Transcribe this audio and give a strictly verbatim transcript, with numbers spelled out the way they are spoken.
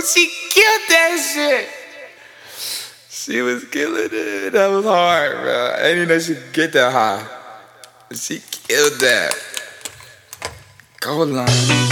she killed that shit. She was killing it. That was hard, bro. I didn't even know she could get that high. She killed that. Gold line.